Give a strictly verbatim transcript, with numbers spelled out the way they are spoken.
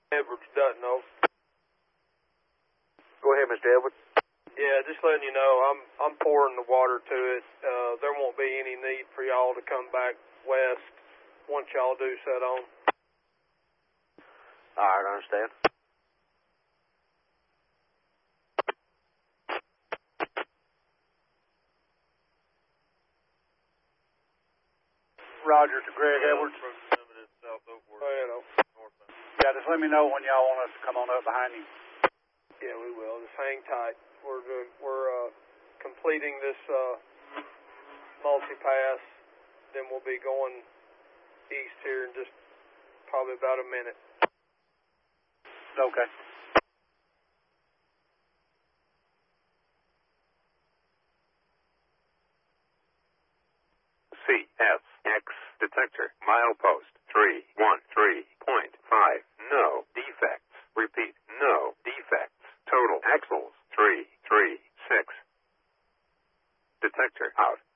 Edwards Dutton. Go ahead, Mister Edwards. Yeah, just letting you know, I'm I'm pouring the water to it. Uh, there won't be any need for y'all to come back west once y'all do set on. All right, I understand. Roger to Greg Edwards. Oh, you know. Yeah, just let me know when y'all want us to come on up behind you. Yeah, we will. Just hang tight. We're doing, we're uh, completing this uh, multi-pass. Then we'll be going east here in just probably about a minute. Okay. C S X detector milepost three one three point five. No defects. Repeat, no defects. Total axles three three six. Detector out.